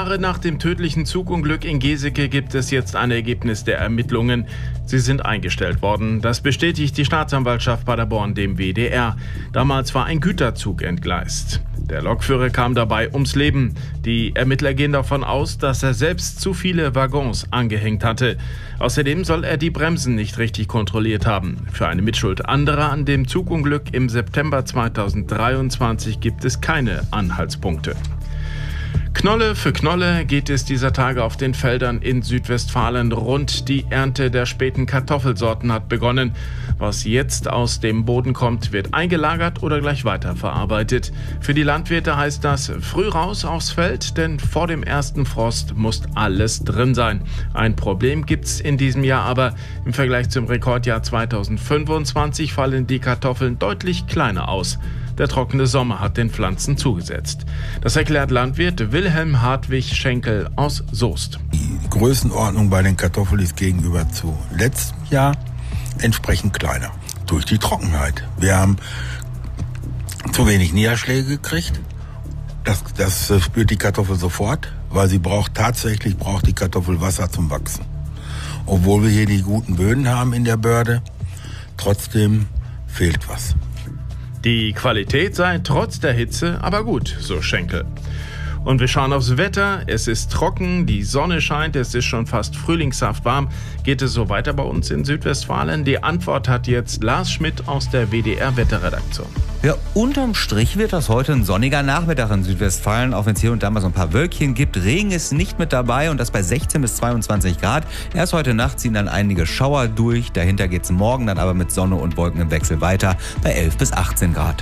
Jahre nach dem tödlichen Zugunglück in Geseke gibt es jetzt ein Ergebnis der Ermittlungen. Sie sind eingestellt worden. Das bestätigt die Staatsanwaltschaft Paderborn dem WDR. Damals war ein Güterzug entgleist. Der Lokführer kam dabei ums Leben. Die Ermittler gehen davon aus, dass er selbst zu viele Waggons angehängt hatte. Außerdem soll er die Bremsen nicht richtig kontrolliert haben. Für eine Mitschuld anderer an dem Zugunglück im September 2023 gibt es keine Anhaltspunkte. Knolle für Knolle geht es dieser Tage auf den Feldern in Südwestfalen rund. Die Ernte der späten Kartoffelsorten hat begonnen. Was jetzt aus dem Boden kommt, wird eingelagert oder gleich weiterverarbeitet. Für die Landwirte heißt das früh raus aufs Feld, denn vor dem ersten Frost muss alles drin sein. Ein Problem gibt's in diesem Jahr aber. Im Vergleich zum Rekordjahr 2025 fallen die Kartoffeln deutlich kleiner aus. Der trockene Sommer hat den Pflanzen zugesetzt. Das erklärt Landwirt Wilhelm Hartwig Schenkel aus Soest. Die Größenordnung bei den Kartoffeln ist gegenüber zu letztem Jahr entsprechend kleiner. Durch die Trockenheit. Wir haben zu wenig Niederschläge gekriegt. Das spürt die Kartoffel sofort, weil sie braucht die Kartoffel Wasser zum Wachsen. Obwohl wir hier die guten Böden haben in der Börde, trotzdem fehlt was. Die Qualität sei trotz der Hitze aber gut, so Schenkel. Und wir schauen aufs Wetter. Es ist trocken, die Sonne scheint, es ist schon fast frühlingshaft warm. Geht es so weiter bei uns in Südwestfalen? Die Antwort hat jetzt Lars Schmidt aus der WDR-Wetterredaktion. Ja, unterm Strich wird das heute ein sonniger Nachmittag in Südwestfalen, auch wenn es hier und da mal so ein paar Wölkchen gibt. Regen ist nicht mit dabei und das bei 16 bis 22 Grad. Erst heute Nacht ziehen dann einige Schauer durch. Dahinter geht es morgen dann aber mit Sonne und Wolken im Wechsel weiter bei 11 bis 18 Grad.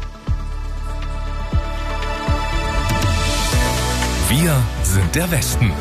Wir sind der Westen.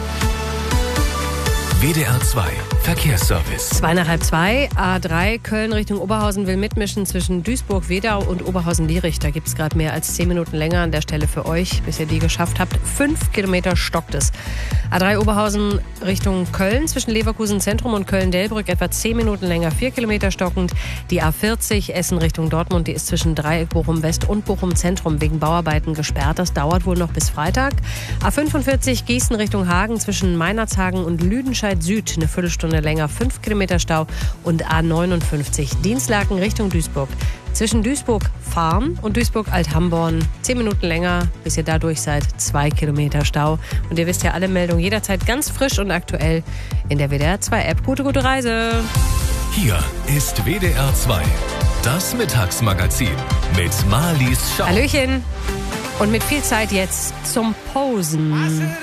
WDR 2 Verkehrsservice. 2:30, A3 Köln Richtung Oberhausen will mitmischen zwischen Duisburg-Wedau und Oberhausen-Lierich. Da gibt es gerade mehr als 10 Minuten länger an der Stelle für euch, bis ihr die geschafft habt. 5 Kilometer stockt es. A3 Oberhausen Richtung Köln zwischen Leverkusen Zentrum und Köln-Delbrück etwa 10 Minuten länger, 4 Kilometer stockend. Die A40 Essen Richtung Dortmund, die ist zwischen Dreieck Bochum-West und Bochum-Zentrum wegen Bauarbeiten gesperrt. Das dauert wohl noch bis Freitag. A45 Gießen Richtung Hagen zwischen Meinerzhagen und Lüdenscheid Süd eine Viertelstunde länger, 5 Kilometer Stau. Und A59 Dienstlaken Richtung Duisburg. Zwischen Duisburg-Farm und Duisburg-Althamborn 10 Minuten länger, bis ihr da durch seid, 2 Kilometer Stau. Und ihr wisst ja, alle Meldungen jederzeit ganz frisch und aktuell in der WDR 2 App. Gute Reise! Hier ist WDR 2, das Mittagsmagazin mit Marlies Schau. Hallöchen! Und mit viel Zeit jetzt zum Posen.